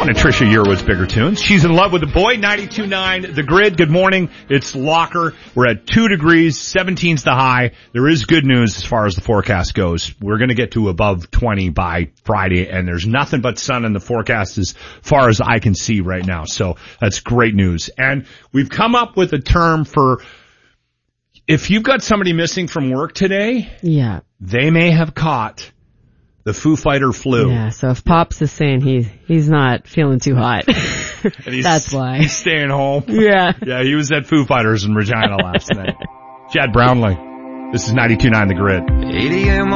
One of Trisha Yearwood's bigger tunes. She's in love with the boy. 92.9 The Grid. Good morning. It's Locker. We're at 2 degrees. 17's the high. There is good news as far as the forecast goes. We're going to get to above 20 by Friday, and there's nothing but sun in the forecast as far as I can see right now. So that's great news. And we've come up with a term for if you've got somebody missing from work today, yeah, they may have caught the Foo Fighter flu. Yeah, so if Pops is saying he's not feeling too hot, that's why. He's staying home. Yeah. Yeah, he was at Foo Fighters in Regina last night. Chad Brownlee. This is 92.9 The Grid. 8 a.m.